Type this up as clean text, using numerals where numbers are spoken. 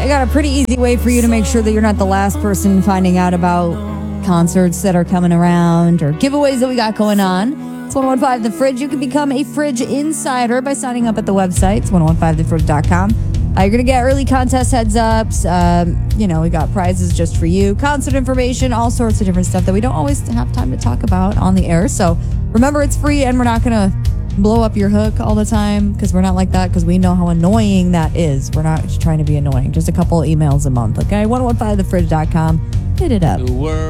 I got a pretty easy way for you to make sure that you're not the last person finding out about concerts that are coming around or giveaways that we got going on. It's 1015 The Fridge. You can become a Fridge insider by signing up at the website. It's 1015thefridge.com. You're going to get early contest heads ups. We got prizes just for you, concert information, all sorts of different stuff that we don't always have time to talk about on the air. So remember, it's free, and we're not going to blow up your hook all the time because we're not like that, because we know how annoying that is. We're not trying to be annoying. Just a couple emails a month, okay? 1015thefridge.com. Hit it up.